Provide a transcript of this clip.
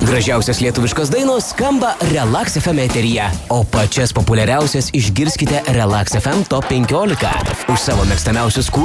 Gražiausios lietuviškos dainos skamba Relax FM eteryje, o pačias populiariausias išgirskite Relax FM Top 15. Už savo mėgstamiausius kūrinius